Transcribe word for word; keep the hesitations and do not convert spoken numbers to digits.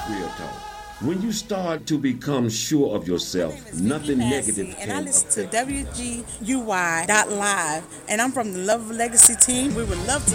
Real talk. When you start to become sure of yourself, nothing negative can and I listen to affect you. W G U Y dot live, and I'm from the Love Legacy team. We would love to